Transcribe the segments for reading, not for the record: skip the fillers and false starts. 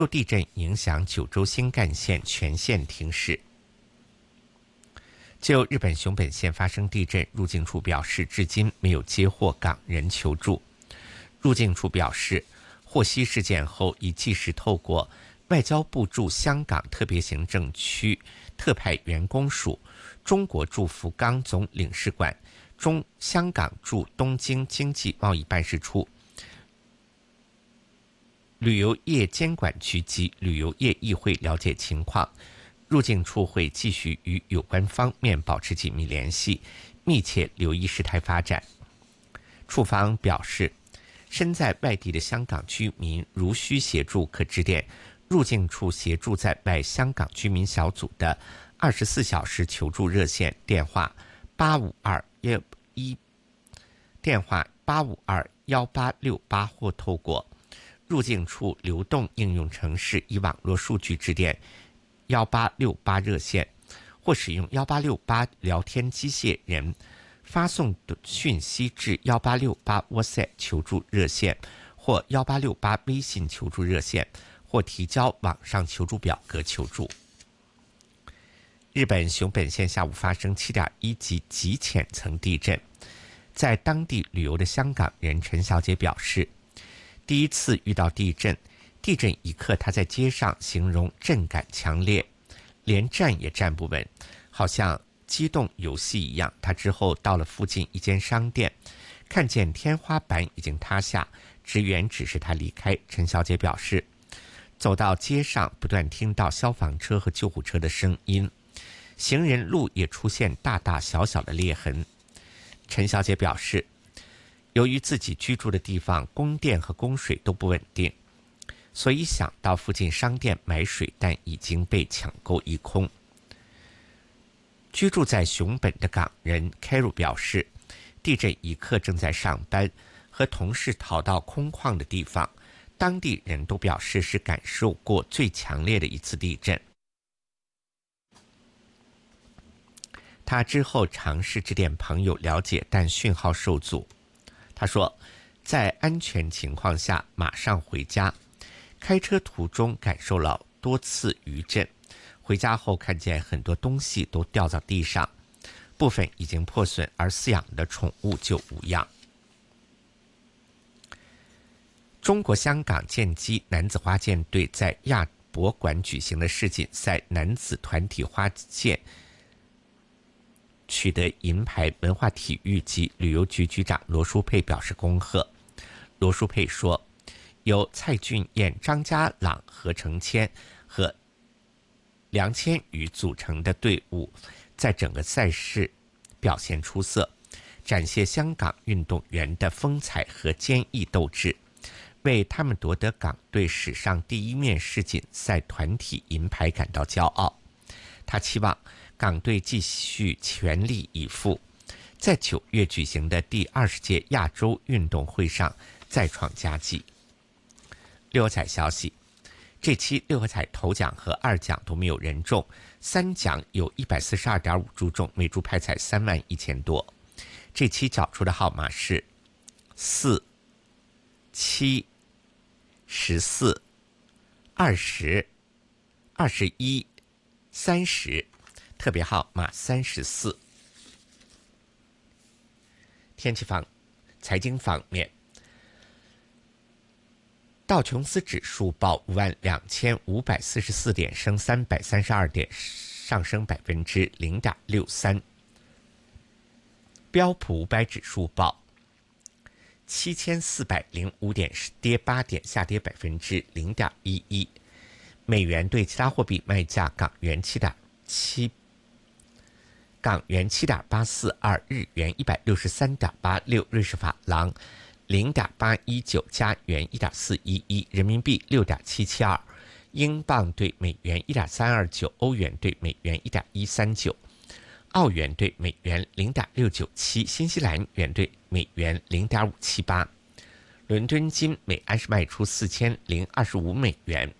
受地震影响，九州新干线全线停驶。就日本熊本县发生地震，入境处表示，至今没有接获港人求助。入境处表示，获悉事件后，已即时透过外交部驻香港特别行政区特派员公署、中国驻福冈总领事馆、香港驻东京经济贸易办事处、旅游业监管局及旅游业议会了解情况。入境处会继续与有关方面保持紧密联系，密切留意事态发展。处方表示，身在外地的香港居民如需协助，可致电入境处协助在外香港居民小组的24小时求助热线电话8521868，或透过入境处流动应用程式以网络数据致电1868热线，或使用1868聊天机械人发送讯息至1868 WhatsApp 求助热线或1868微信求助热线，或提交网上求助表格求助。日本熊本县下午发生 7.1 级极浅层地震，在当地旅游的香港人陈小姐表示，第一次遇到地震一刻，她在街上形容震感强烈，连站也站不稳，好像机动游戏一样。她之后到了附近一间商店，看见天花板已经塌下，职员指示她离开。陈小姐表示，走到街上不断听到消防车和救护车的声音，行人路也出现大大小小的裂痕。陈小姐表示，由于自己居住的地方供电和供水都不稳定，所以想到附近商店买水，但已经被抢购一空。居住在熊本的港人 Carol 表示，地震一刻正在上班，和同事逃到空旷的地方，当地人都表示是感受过最强烈的一次地震。他之后尝试致电朋友了解，但讯号受阻。他说，在安全情况下马上回家，开车途中感受了多次余震，回家后看见很多东西都掉到地上，部分已经破损，而饲养的宠物就无恙。中国香港剑击男子花剑队在亚博馆举行的世锦赛男子团体花剑取得银牌，文化体育及旅游局局长罗淑佩表示恭贺。罗淑佩说，由蔡俊彦、张家朗、何成谦和梁千羽组成的队伍在整个赛事表现出色，展现香港运动员的风采和坚毅斗志，为他们夺得港队史上第一面世锦赛团体银牌感到骄傲。他期望港队继续全力以赴，在9月举行的第20届亚洲运动会上再创佳绩。六合彩消息，这期六合彩头奖和二奖都没有人中，三奖有142.5注中，每注派彩31000多。这期缴出的号码是4、7、14、20、21、30，特别号码34。天气财经方面，道琼斯指数报52544点，升332点，上升0.63%。标普500指数报7405点，跌8点，下跌0.11%。美元对其他货币卖价：港元7.842，日元163.86，瑞士法郎0.819，加元1.411，人民币6.772，英镑对美元1.329，欧元对美元1.139，澳元对美元0.697，新西兰元对美元0.578。伦敦金每安士卖出4025美元。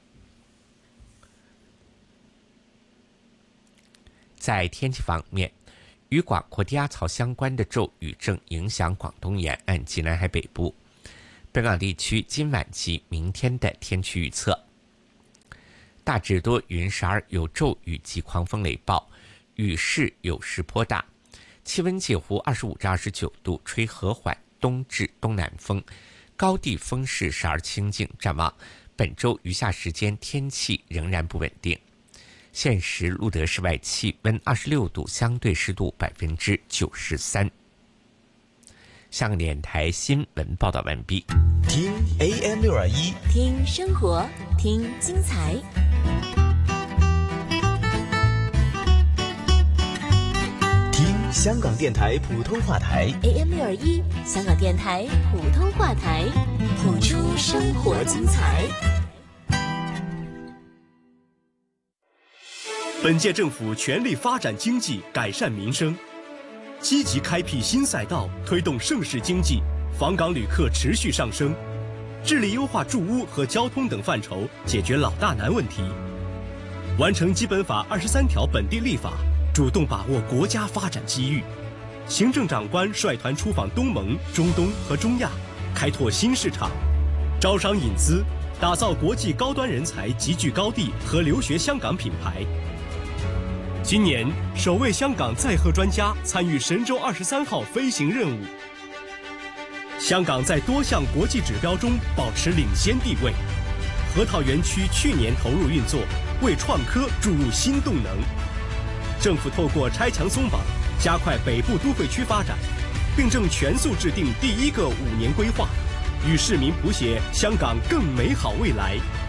在天气方面，与广阔低压槽相关的骤雨正影响广东沿岸及南海北部。本港地区今晚及明天的天气预测： 大致多云，时而有骤雨及狂风雷暴，雨势有时颇大，气温介乎25至29度，吹和缓东至东南风，高地风势时而清劲。展望本周余下时间天气仍然不稳定。现时录得室外气温26度，相对湿度93%。香港电台新闻报道完毕。 听 AM621， 听生活，听精彩。 听香港电台普通话台 AM621，香港电台普通话台，谱出生活精彩。 本届政府全力发展经济，改善民生，积极开辟新赛道，推动盛世经济，访港旅客持续上升，致力优化住屋和交通等范畴，解决老大难问题，完成基本法23条本地立法，主动把握国家发展机遇。行政长官率团出访东盟、中东和中亚，开拓新市场，招商引资，打造国际高端人才集聚高地和留学香港品牌。今年首位香港载荷专家参与神舟23号飞行任务。香港在多项国际指标中保持领先地位。河套园区去年投入运作，为创科注入新动能。政府透过拆墙松绑，加快北部都会区发展，并正全速制定第1个5年规划，与市民谱写香港更美好未来。